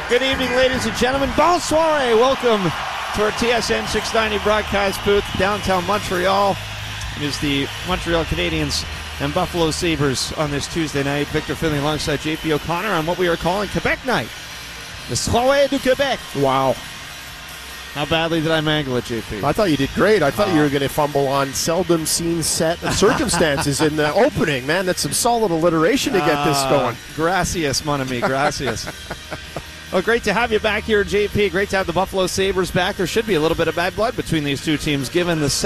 Good evening, ladies and gentlemen. Bonsoir. Welcome to our TSN 690 broadcast booth downtown Montreal. It is the Montreal Canadiens and Buffalo Sabres on this Tuesday night. Victor Finley alongside JP O'Connor on what we are calling Quebec Night. The Soirée du Québec. Wow. How badly did I mangle it, JP? I thought you did great. I thought you were going to fumble on seldom seen set of circumstances in the opening. Man, that's some solid alliteration to get this going. Gracias, mon ami, gracias. Well, great to have you back here, JP. Great to have the Buffalo Sabres back. There should be a little bit of bad blood between these two teams, given the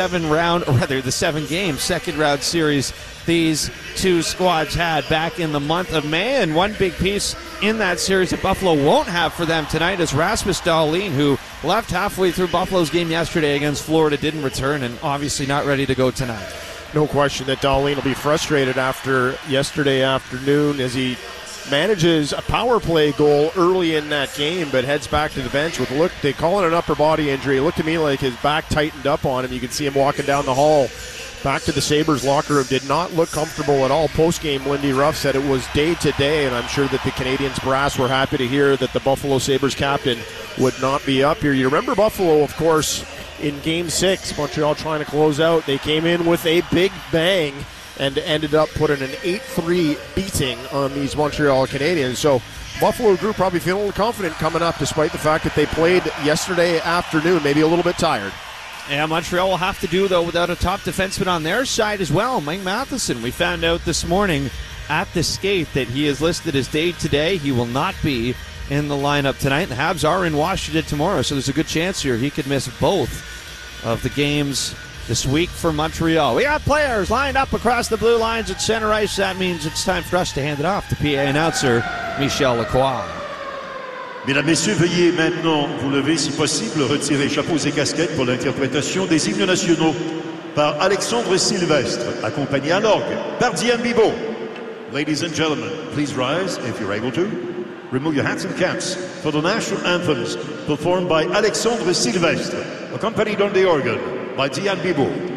7-game second-round series these two squads had back in the month of May. And one big piece in that series that Buffalo won't have for them tonight is Rasmus Dahlin, who left halfway through Buffalo's game yesterday against Florida, didn't return, and obviously not ready to go tonight. No question that Dahlin will be frustrated after yesterday afternoon as he manages a power play goal early in that game, but heads back to the bench with they call it an upper body injury. It looked to me like his back tightened up on him. You can see him walking down the hall back to the Sabres locker room. Did not look comfortable at all. Post-game, Lindy Ruff said it was day to day, and I'm sure that the Canadiens brass were happy to hear that the Buffalo Sabres captain would not be up here. You remember Buffalo, of course, in Game 6, Montreal trying to close out. They came in with a big bang and ended up putting an 8-3 beating on these Montreal Canadiens. So Buffalo group probably feeling confident coming up, despite the fact that they played yesterday afternoon, maybe a little bit tired. Yeah, Montreal will have to do, though, without a top defenseman on their side as well, Mike Matheson. We found out this morning at the skate that he is listed as day today. He will not be in the lineup tonight. The Habs are in Washington tomorrow, so there's a good chance here he could miss both of the games this week for Montreal. We got players lined up across the blue lines at center ice. That means it's time for us to hand it off to PA announcer Michel Lacroix. Mesdames, Messieurs, veuillez maintenant vous lever si possible, retirer chapeaux et casquettes pour l'interprétation des hymnes nationaux par Alexandre Sylvestre, accompagné à l'orgue par Diane Bibeau. Ladies and gentlemen, please rise if you're able to. Remove your hats and caps for the national anthems performed by Alexandre Sylvestre, accompanied on the organ by Diane Bibeau.